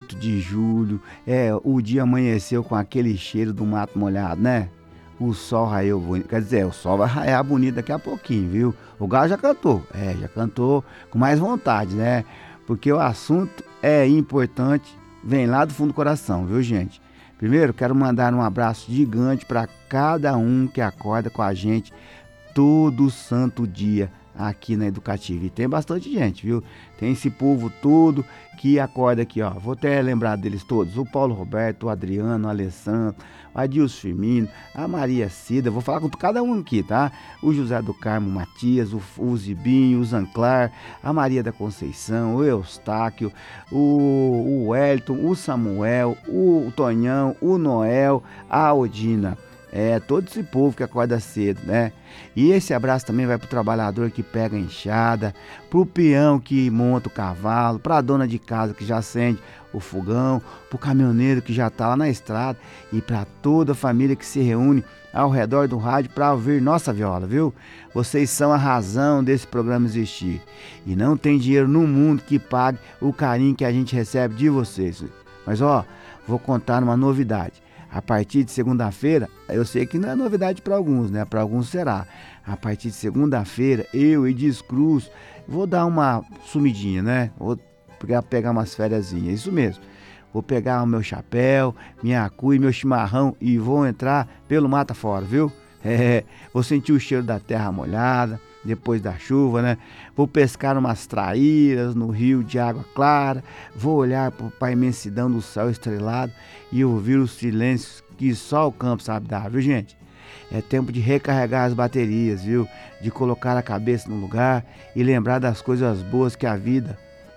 8 de julho, o dia amanheceu com aquele cheiro do mato molhado, né? O sol raiou bonito, quer dizer, o sol vai raiar bonito daqui a pouquinho, viu? O galo já cantou com mais vontade, né? Porque o assunto é importante, vem lá do fundo do coração, viu, gente? Primeiro, quero mandar um abraço gigante para cada um que acorda com a gente todo santo dia aqui na Educativa. E tem bastante gente, viu? Tem esse povo todo que acorda aqui, ó. Vou até lembrar deles todos. O Paulo Roberto, o Adriano, o Alessandro, o Adilson Firmino, a Maria Cida. Vou falar com cada um aqui, tá? O José do Carmo Matias, o Zibinho, o Zanclar, a Maria da Conceição, o Eustáquio, o Wellington, o Samuel, o Tonhão, o Noel, a Odina. Todo esse povo que acorda cedo, né? E esse abraço também vai pro trabalhador que pega a enxada, pro peão que monta o cavalo, pra dona de casa que já acende o fogão, pro caminhoneiro que já tá lá na estrada e pra toda a família que se reúne ao redor do rádio para ouvir nossa viola, viu? Vocês são a razão desse programa existir. E não tem dinheiro no mundo que pague o carinho que a gente recebe de vocês. Mas vou contar uma novidade. A partir de segunda-feira, eu sei que não é novidade para alguns, né? Para alguns será. A partir de segunda-feira, eu e Diz Cruz, vou dar uma sumidinha, né? Vou pegar umas fériasinhas, isso mesmo. Vou pegar o meu chapéu, minha cuia e meu chimarrão e vou entrar pelo mata fora, viu? Vou sentir o cheiro da terra molhada, depois da chuva, né? Vou pescar umas traíras no rio de água clara, vou olhar para a imensidão do céu estrelado e ouvir os silêncios que só o campo sabe dar, viu, gente? É tempo de recarregar as baterias, viu? De colocar a cabeça no lugar e lembrar das coisas boas que a vida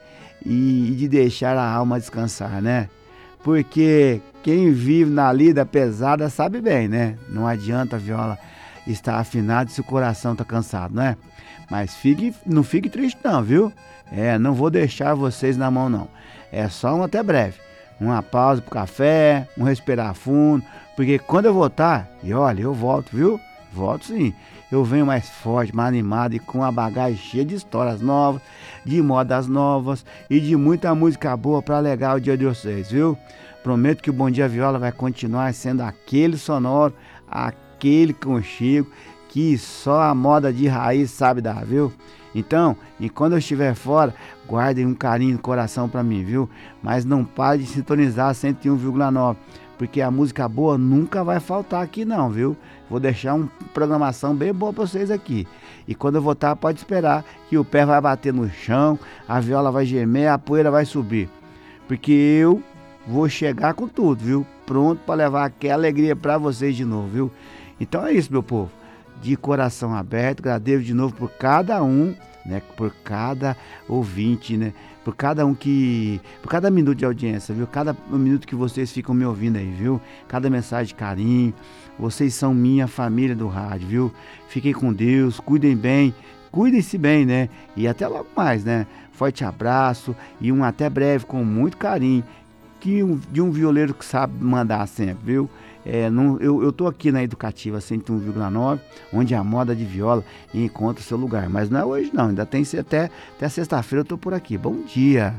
e de deixar a alma descansar, né? Porque quem vive na lida pesada sabe bem, né? Não adianta a viola estar afinada se o coração tá cansado, né? Mas não fique triste não, viu? Não vou deixar vocês na mão não. É só um até breve. Uma pausa pro café, um respirar fundo, porque quando eu voltar, e olha, eu volto, viu? Volto sim. Eu venho mais forte, mais animado e com a bagagem cheia de histórias novas, de modas novas e de muita música boa para alegrar o dia de vocês, viu? Prometo que o Bom Dia Viola vai continuar sendo aquele sonoro, aquele conchego que só a moda de raiz sabe dar, viu? Então, e quando eu estiver fora, guardem um carinho no coração para mim, viu? Mas não pare de sintonizar 101,9, porque a música boa nunca vai faltar aqui não, viu? Vou deixar uma programação bem boa para vocês aqui. E quando eu voltar, pode esperar que o pé vai bater no chão, a viola vai gemer, a poeira vai subir. Porque eu vou chegar com tudo, viu? Pronto para levar aquela alegria para vocês de novo, viu? Então é isso, meu povo. De coração aberto, agradeço de novo por cada um, né? Por cada ouvinte, né? Por cada minuto de audiência, viu? Cada minuto que vocês ficam me ouvindo aí, viu? Cada mensagem de carinho. Vocês são minha família do rádio, viu? Fiquem com Deus, cuidem-se bem, né? E até logo mais, né? Forte abraço e um até breve com muito carinho. De um violeiro que sabe mandar sempre, viu? Eu tô aqui na Educativa 101,9, onde a moda de viola encontra o seu lugar. Mas não é hoje não, ainda tem até sexta-feira eu tô por aqui. Bom dia!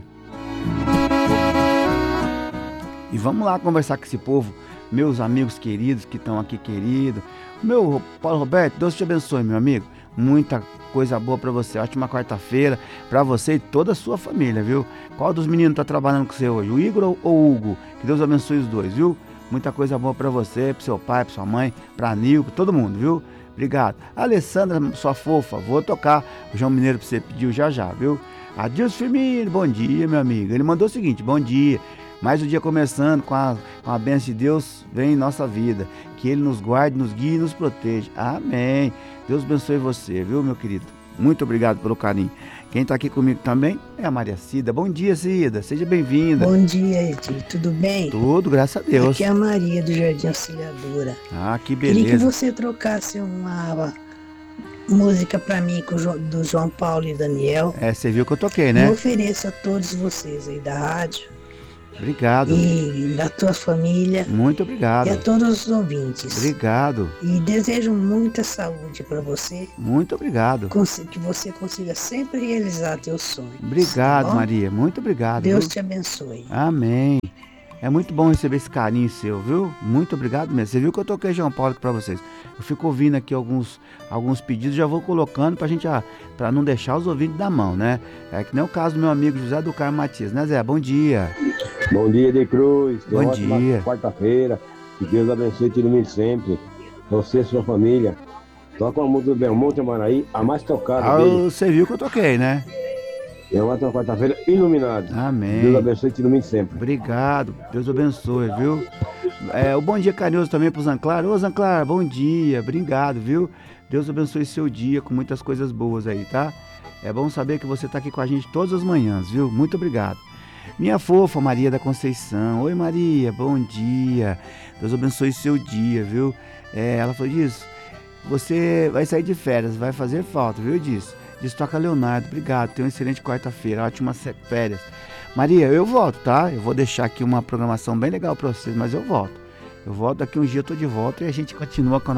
E vamos lá conversar com esse povo, meus amigos queridos que estão aqui, querido. Meu Paulo Roberto, Deus te abençoe, meu amigo. Muita coisa boa pra você, ótima quarta-feira pra você e toda a sua família, viu? Qual dos meninos tá trabalhando com você hoje, o Igor ou o Hugo? Que Deus abençoe os dois, viu? Muita coisa boa pra você, pro seu pai, pra sua mãe, pra Nil, pra todo mundo, viu? Obrigado. Alessandra, sua fofa, vou tocar o João Mineiro que você pediu já, viu? Adilson Firmino, bom dia, meu amigo. Ele mandou o seguinte, bom dia. Mais um dia começando com a bênção de Deus vem em nossa vida. Que Ele nos guarde, nos guie e nos proteja. Amém. Deus abençoe você, viu, meu querido? Muito obrigado pelo carinho. Quem está aqui comigo também é a Maria Cida. Bom dia, Cida. Seja bem-vinda. Bom dia, Edir. Tudo bem? Tudo, graças a Deus. Aqui é a Maria do Jardim Auxiliadora. Ah, que beleza. Queria que você trocasse uma música para mim do João Paulo e Daniel. Você viu que eu toquei, né? Eu ofereço a todos vocês aí da rádio. Obrigado. E da tua família Muito e obrigado. a todos os ouvintes. Obrigado. E desejo muita saúde para você, Muito obrigado. que você consiga sempre realizar teus sonhos. Obrigado, tá bom? Maria. Muito obrigado. Deus Viu? te abençoe. Amém. É muito bom receber esse carinho seu, viu? Muito obrigado mesmo. Você viu que eu toquei João Paulo aqui pra vocês. Eu fico ouvindo aqui alguns pedidos, já vou colocando pra gente, pra não deixar os ouvintes da mão, né? É que nem o caso do meu amigo José do Carmo Matias, né, Zé? Bom dia. Bom dia, De Cruz. Bom dia. Quarta-feira. Que Deus abençoe e te ilumine sempre. Você e sua família. Toca uma música do Belmonte Amaraí, a mais tocada dele. Você viu que eu toquei, né? É uma quarta-feira iluminada. Amém. Deus abençoe e te ilumine sempre. Obrigado. Deus abençoe, viu? O bom dia carinhoso também pro Zanclar. Ô, Zanclar, bom dia. Obrigado, viu? Deus abençoe seu dia com muitas coisas boas aí, tá? É bom saber que você tá aqui com a gente todas as manhãs, viu? Muito obrigado. Minha fofa Maria da Conceição. Oi, Maria, bom dia. Deus abençoe seu dia, viu? Ela falou disso. Você vai sair de férias, vai fazer falta, viu? Diz, toca Leonardo. Obrigado, tenha uma excelente quarta-feira, ótimas férias. Maria, eu volto, tá? Eu vou deixar aqui uma programação bem legal pra vocês, mas eu volto. Eu volto daqui um dia, eu tô de volta e a gente continua com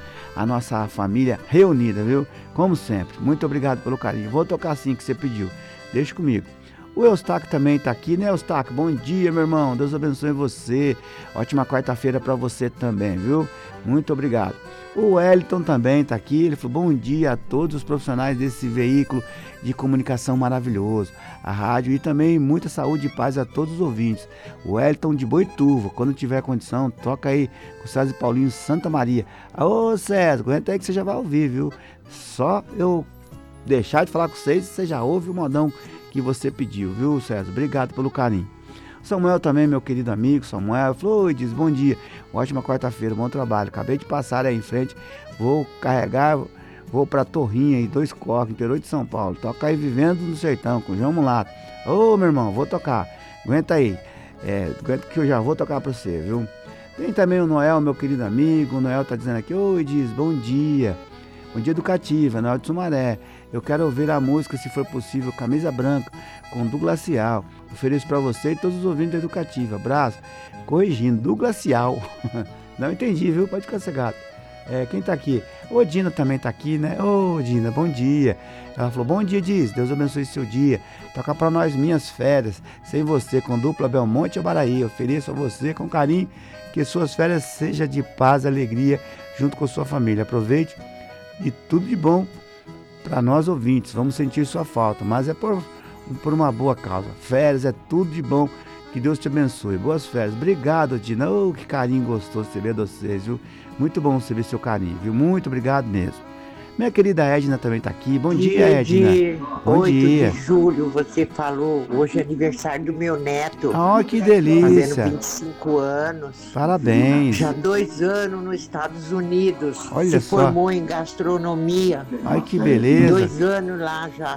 a nossa família reunida, viu? Como sempre. Muito obrigado pelo carinho. Vou tocar assim que você pediu. Deixa comigo. O Eustáquio também tá aqui, né, Eustáquio? Bom dia, meu irmão. Deus abençoe você. Ótima quarta-feira pra você também, viu? Muito obrigado. O Wellington também tá aqui. Ele falou: bom dia a todos os profissionais desse veículo de comunicação maravilhoso, a rádio, e também muita saúde e paz a todos os ouvintes. O Wellington de Boituva, quando tiver condição, toca aí com o César e Paulinho Santa Maria. Ô César, aguenta aí que você já vai ouvir, viu? Só eu deixar de falar com vocês, você já ouve o modão que você pediu, viu, César? Obrigado pelo carinho. Samuel também, meu querido amigo, Samuel, falou: oi, diz, bom dia, ótima quarta-feira, bom trabalho. Acabei de passar aí em frente, vou carregar, vou pra Torrinha e 2 Cocos, interior de São Paulo. Toca aí Vivendo no Sertão, com João Mulato. Ô, meu irmão, vou tocar. Aguenta aí. Aguenta que eu já vou tocar pra você, viu? Tem também o Noel, meu querido amigo. O Noel tá dizendo aqui: oi, diz, bom dia. Bom dia educativa, Noel de Sumaré. Eu quero ouvir a música, se for possível, Camisa Branca, com do Glacial. Ofereço pra você e todos os ouvintes da Educativa. Abraço. Corrigindo, do Glacial. Não entendi, viu? Pode ficar cegado. Quem tá aqui? Ô, Dina também tá aqui, né? Ô, Dina, bom dia. Ela falou: bom dia, diz. Deus abençoe seu dia. Toca pra nós Minhas Férias, sem você, com dupla Belmonte Amaraí. Ofereço a você com carinho que suas férias sejam de paz e alegria junto com sua família. Aproveite e tudo de bom para nós ouvintes. Vamos sentir sua falta, mas é por uma boa causa. Férias é tudo de bom. Que Deus te abençoe. Boas férias. Obrigado, Dina. Oh, que carinho gostoso receber de vocês, viu? Muito bom receber seu carinho, viu? Muito obrigado mesmo. Minha querida Edna também tá aqui. Bom dia, Edna. Bom 8 dia. de julho, você falou, hoje é aniversário do meu neto. Oh, que delícia. Fazendo 25 anos. Parabéns. Já 2 anos nos Estados Unidos. Olha Se só. formou em gastronomia. Ai, que beleza. 2 anos lá já.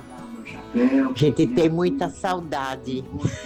A gente tem muita saudade.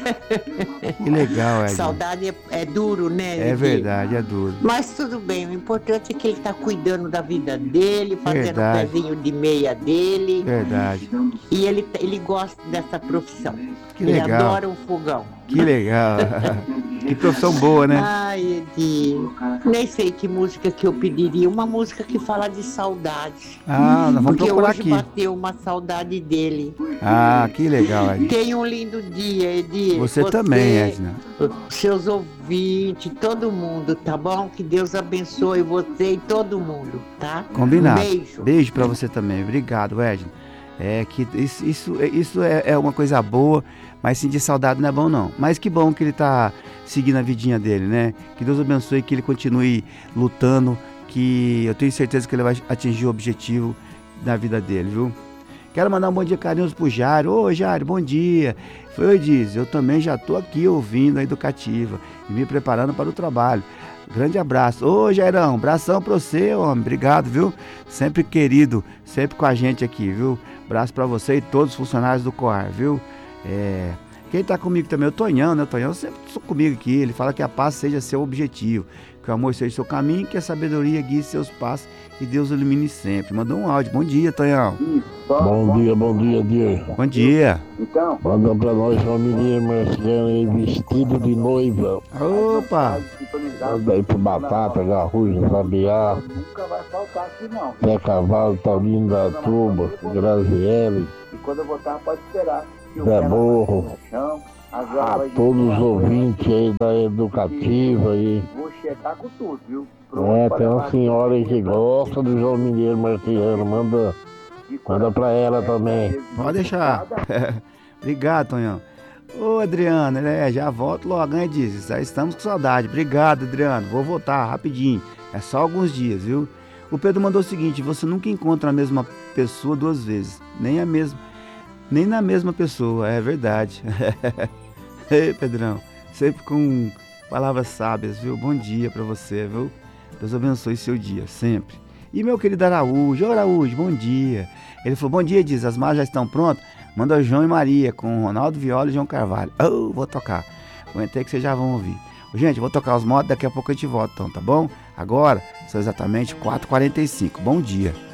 Que legal, Edna. Saudade é duro, né? É verdade, é duro. Mas tudo bem, o importante é que ele está cuidando da vida dele, fazendo Verdade. o pezinho de meia dele. Verdade. E ele gosta dessa profissão. Que Ele legal. adora o fogão. Que legal. Que profissão boa, né? Ai, Edi, nem sei que música que eu pediria. Uma música que fala de saudade. Ah, nós vamos Porque procurar hoje aqui. bateu uma saudade dele. Ah, que legal, Edna. Tenha um lindo dia, Edi. Você também, Edna. Seus ouvintes, todo mundo, tá bom? Que Deus abençoe você e todo mundo, tá? Combinado. Um beijo. Beijo pra você também. Obrigado, Edna. Que isso é uma coisa boa, mas sentir saudade não é bom, não. Mas que bom que ele tá seguindo a vidinha dele, né? Que Deus abençoe, que ele continue lutando, que eu tenho certeza que ele vai atingir o objetivo da vida dele, viu? Quero mandar um bom dia carinhoso pro Jário. Ô, Jário, bom dia. Foi, diz, eu também já tô aqui ouvindo a Educativa e me preparando para o trabalho. Grande abraço. Ô, Jairão, abração pra você, homem. Obrigado, viu? Sempre querido, sempre com a gente aqui, viu? Abraço pra você e todos os funcionários do COAR, viu? Quem tá comigo também é o Tonhão, né? O Tonhão sempre está comigo aqui. Ele fala que a paz seja seu objetivo, que o amor seja seu caminho, que a sabedoria guie seus passos e Deus o ilumine sempre. Mandou um áudio. Bom dia, Tonhão. Bom dia, Diego. Bom dia. Manda pra nós uma menina marciana aí vestido de noiva. Opa! Manda aí pro Batata, Garrujo, Sabiá. Nunca vai faltar aqui não. Zé Cavalo, Taurino da Tuba, Graziele, E quando eu voltar, pode esperar. Zé Borro, a todos os ouvintes aí da Educativa aí. Vou chegar com tudo, viu? Tem uma senhora aí que gosta do João Mineiro Marciano. Manda pra ela também. Pode deixar. Obrigado, Tonhão. Ô, Adriano, já volto logo, né? Diz, já estamos com saudade. Obrigado, Adriano. Vou voltar rapidinho. É só alguns dias, viu? O Pedro mandou o seguinte: você nunca encontra a mesma pessoa duas vezes. Nem na mesma pessoa, é verdade. Ei, Pedrão, sempre com palavras sábias, viu? Bom dia pra você, viu? Deus abençoe seu dia, sempre. E meu querido Araújo, bom dia. Ele falou, bom dia, diz, as malas já estão prontas? Manda João e Maria com Ronaldo Viola e João Carvalho. Vou tocar. Aguentei que vocês já vão ouvir. Gente, vou tocar os modos, daqui a pouco a gente volta, então, tá bom? Agora, são exatamente 4h45. Bom dia.